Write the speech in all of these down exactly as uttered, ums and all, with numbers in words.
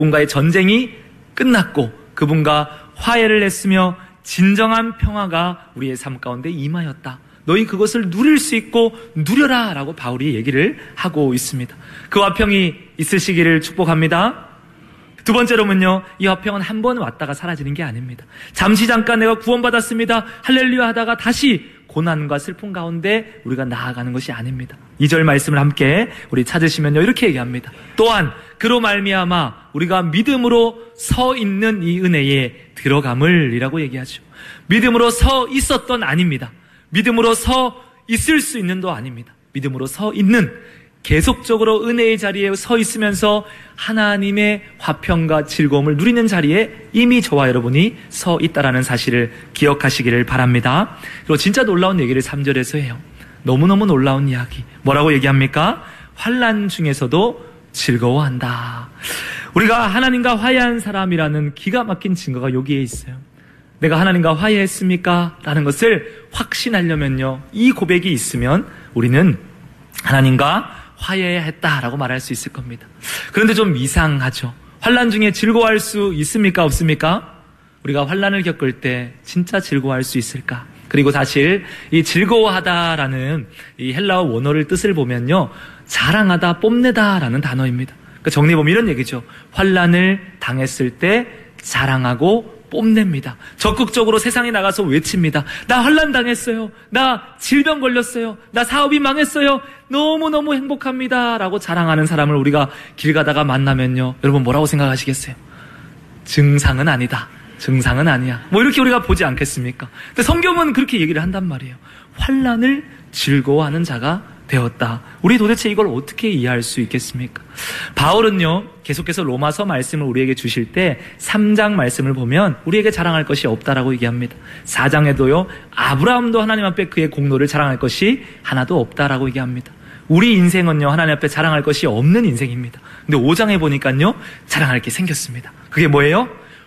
그분과의 전쟁이 끝났고 그분과 화해를 했으며 진정한 평화가 우리의 삶 가운데 임하였다. 너희 그것을 누릴 수 있고 누려라 라고 바울이 얘기를 하고 있습니다. 그 화평이 있으시기를 축복합니다. 두 번째로는요, 이 화평은 한 번 왔다가 사라지는 게 아닙니다. 잠시 잠깐 내가 구원받았습니다, 할렐루야 하다가 다시 고난과 슬픔 가운데 우리가 나아가는 것이 아닙니다. 이 절 말씀을 함께 우리 찾으시면요, 이렇게 얘기합니다. 또한 그로 말미암아 우리가 믿음으로 서 있는 이 은혜에 들어감을 이라고 얘기하죠. 믿음으로 서 있었던 아닙니다. 믿음으로 서 있을 수 있는도 아닙니다. 믿음으로 서 있는, 계속적으로 은혜의 자리에 서 있으면서 하나님의 화평과 즐거움을 누리는 자리에 이미 저와 여러분이 서 있다라는 사실을 기억하시기를 바랍니다. 그리고 진짜 놀라운 얘기를 삼 절에서 해요. 너무너무 놀라운 이야기. 뭐라고 얘기합니까? 환난 중에서도 즐거워한다. 우리가 하나님과 화해한 사람이라는 기가 막힌 증거가 여기에 있어요. 내가 하나님과 화해했습니까? 라는 것을 확신하려면요, 이 고백이 있으면 우리는 하나님과 화해했다라고 말할 수 있을 겁니다. 그런데 좀 이상하죠. 환난 중에 즐거워할 수 있습니까? 없습니까? 우리가 환난을 겪을 때 진짜 즐거워할 수 있을까? 그리고 사실 이 즐거워하다라는 이 헬라어 원어를 뜻을 보면요, 자랑하다, 뽐내다라는 단어입니다. 그러니까 정리해 보면 이런 얘기죠. 환난을 당했을 때 자랑하고 뽐냅니다. 적극적으로 세상에 나가서 외칩니다. 나 환난 당했어요. 나 질병 걸렸어요. 나 사업이 망했어요. 너무너무 행복합니다 라고 자랑하는 사람을 우리가 길 가다가 만나면요, 여러분 뭐라고 생각하시겠어요? 증상은 아니다, 증상은 아니야, 뭐 이렇게 우리가 보지 않겠습니까? 근데 성경은 그렇게 얘기를 한단 말이에요. 환난을 즐거워하는 자가 되었다. 우리 도대체 이걸 어떻게 이해할 수 있겠습니까? 바울은요, 계속해서 로마서 말씀을 우리에게 주실 때 삼 장 말씀을 보면 우리에게 자랑할 것이 없다라고 얘기합니다. 사 장에도요, 아브라함도 하나님 앞에 그의 공로를 자랑할 것이 하나도 없다라고 얘기합니다. 우리 인생은요, 하나님 앞에 자랑할 것이 없는 인생입니다. 근데 오 장에 보니까요, 자랑할 게 생겼습니다. 그게 뭐예요?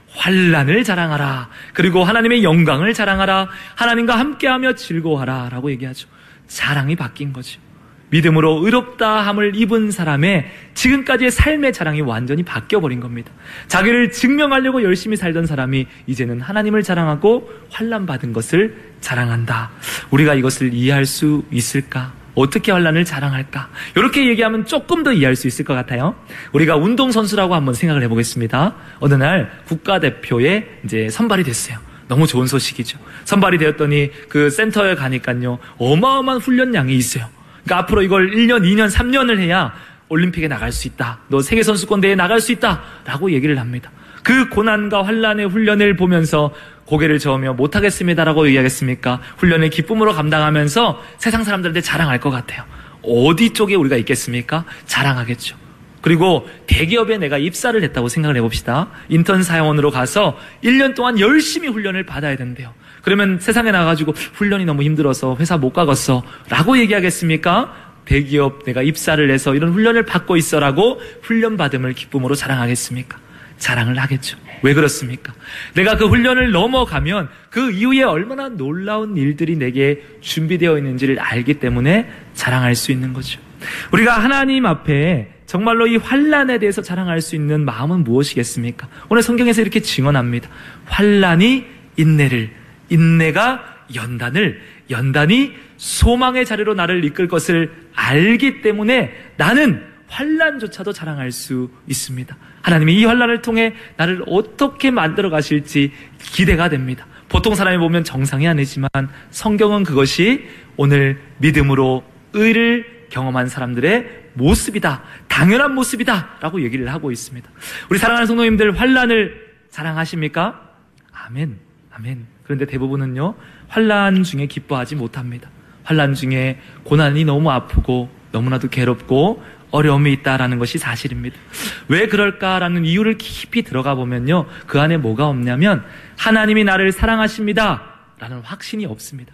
환난을 자랑하라. 그리고 하나님의 영광을 자랑하라. 하나님과 함께하며 즐거워하라 라고 얘기하죠. 자랑이 바뀐 거죠. 믿음으로 의롭다함을 입은 사람의 지금까지의 삶의 자랑이 완전히 바뀌어버린 겁니다. 자기를 증명하려고 열심히 살던 사람이 이제는 하나님을 자랑하고 환난 받은 것을 자랑한다. 우리가 이것을 이해할 수 있을까? 어떻게 환난을 자랑할까? 이렇게 얘기하면 조금 더 이해할 수 있을 것 같아요. 우리가 운동선수라고 한번 생각을 해보겠습니다. 어느 날 국가대표에 이제 선발이 됐어요. 너무 좋은 소식이죠. 선발이 되었더니 그 센터에 가니까요, 어마어마한 훈련량이 있어요. 그러니까 앞으로 이걸 일 년, 이 년, 삼 년을 해야 올림픽에 나갈 수 있다. 너 세계선수권대회에 나갈 수 있다. 라고 얘기를 합니다. 그 고난과 환난의 훈련을 보면서 고개를 저으며 못하겠습니다라고 얘기하겠습니까? 훈련을 기쁨으로 감당하면서 세상 사람들한테 자랑할 것 같아요. 어디 쪽에 우리가 있겠습니까? 자랑하겠죠. 그리고 대기업에 내가 입사를 했다고 생각을 해봅시다. 인턴 사원으로 가서 일 년 동안 열심히 훈련을 받아야 된대요. 그러면 세상에 나가가지고 훈련이 너무 힘들어서 회사 못 가겠어 라고 얘기하겠습니까? 대기업 내가 입사를 해서 이런 훈련을 받고 있어라고 훈련 받음을 기쁨으로 자랑하겠습니까? 자랑을 하겠죠. 왜 그렇습니까? 내가 그 훈련을 넘어가면 그 이후에 얼마나 놀라운 일들이 내게 준비되어 있는지를 알기 때문에 자랑할 수 있는 거죠. 우리가 하나님 앞에 정말로 이 환난에 대해서 자랑할 수 있는 마음은 무엇이겠습니까? 오늘 성경에서 이렇게 증언합니다. 환난이 인내를, 인내가 연단을, 연단이 소망의 자리로 나를 이끌 것을 알기 때문에 나는 환난조차도 자랑할 수 있습니다. 하나님이 이 환난을 통해 나를 어떻게 만들어 가실지 기대가 됩니다. 보통 사람이 보면 정상이 아니지만 성경은 그것이 오늘 믿음으로 의를 경험한 사람들의 모습이다, 당연한 모습이다 라고 얘기를 하고 있습니다. 우리 사랑하는 성도님들, 환난을 자랑하십니까? 아멘, 아멘. 그런데 대부분은요, 환난 중에 기뻐하지 못합니다. 환난 중에 고난이 너무 아프고 너무나도 괴롭고 어려움이 있다라는 것이 사실입니다. 왜 그럴까라는 이유를 깊이 들어가 보면요, 그 안에 뭐가 없냐면 하나님이 나를 사랑하십니다 라는 확신이 없습니다.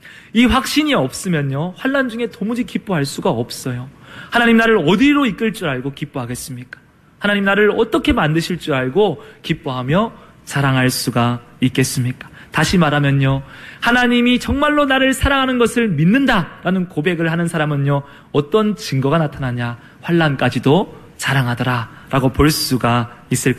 이 확신이 없으면요, 환난 중에 도무지 기뻐할 수가 없어요. 하나님 나를 어디로 이끌 줄 알고 기뻐하겠습니까? 하나님 나를 어떻게 만드실 줄 알고 기뻐하며 자랑할 수가 있겠습니까? 다시 말하면요, 하나님이 정말로 나를 사랑하는 것을 믿는다라는 고백을 하는 사람은요, 어떤 증거가 나타나냐? 환난까지도 자랑하더라 라고 볼 수가 있을